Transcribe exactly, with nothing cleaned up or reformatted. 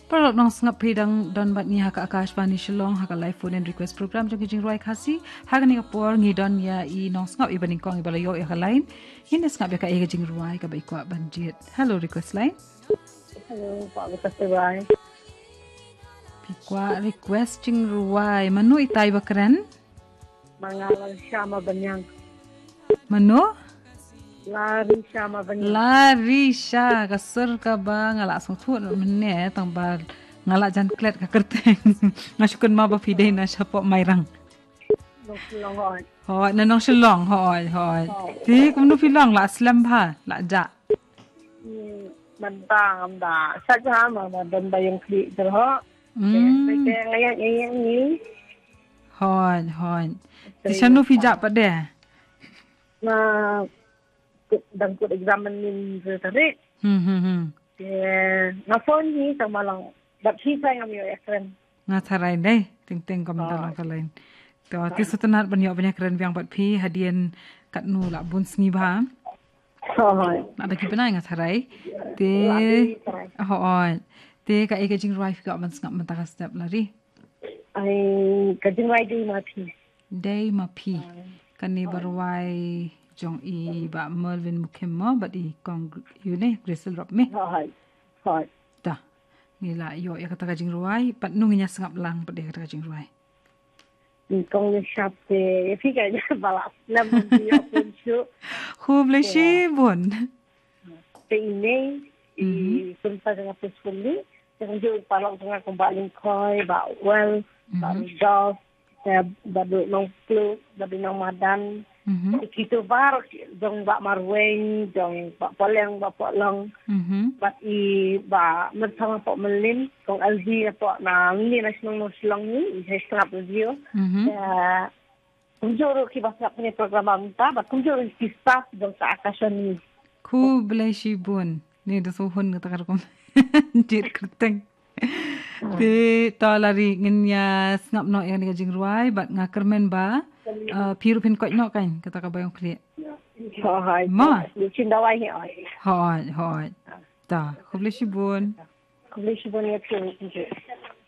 Parok nong sngap pidang don bat ni haka Akashvani Shillong haka live phone and request program jong kijing ruai khasi haka ni kapor ngi don ya i nong sngap i baning kong i balayo ya ka line hin sngap ya ka e kijing ruai ka bai kwa banjit. Hello request line. Hello, Pak request ruai. Pikwa request jing ruai manu itai bakren? Mangalang Syama Banyang. Manu? Lari Syama Banyang. Lari sya kasur ka ba ngala song thu menne tang ba ngala jan klet ka kerteng ngasukun ma ba fidei na syapo mairang. Nong Shillong hoi. Hoi na nong Shillong hoi hoi. Ti kum nu filong la slam pha la ja. Bantang amda. Saja ma ma dan bayang kli terho. Hmm. Baik ngayak ngayak ni. Hoi hoi. Ti sanu fi ja pa de. Na dan kut examen ni tarik. Hmm hmm hmm. Dia na phone ni sama lang. Bat hi sai ngam yo ekren. Nga tharai dai ting ting kom dalong ka lain. To ti sutanat banyo banyak keren biang bat phi hadian kat nu la bun sngi ba. Hoi. Nak bagi benai nga tharai. Ti hoi. Ti ka e ka jing rai fi ka ban ngap man ta step lari. Ai kajing rai di mati. Day ma phi. Kan ni barwai jong i ba Melvin Mukemma ba di kong yu ne Grisel rop me. Hoi. Hoi. Ta. Ngila yo ya kata ka jing ruai pat nu nya sangap lang pa de kata ka jing ruai. Kong ni shop te fi ka ja balap lam dia pun chu. Khu ble shi bun. Te ini i sempat dengan peaceful ni. Jangan jauh palak tengah kembali koi ba well ba golf saya badu nong flu badu nong madan. Mhm. Kita baru jong ba marweng jong ba poleng ba polong. Mhm. Bat i ba mertang po melim kong L G po na ni national Shillong ni i setengah video. Mhm. Ya kumjoro ki basa punya program amta ba kumjoro ki staff jong sa akasyon ni. Khu ble shi bun. Ni da so hun kata ka kom. Jit kerteng. Ti to lari ngenya snap no yang ni ka jing ruai bat ngakermen ba. Uh, piru pin koi no kan kata ka bayong kli. Hoi. Ma. Lu cindawai hi oi. Hoi hoi. Ta, khu ble shi bun. Kumli shi bon ya tu.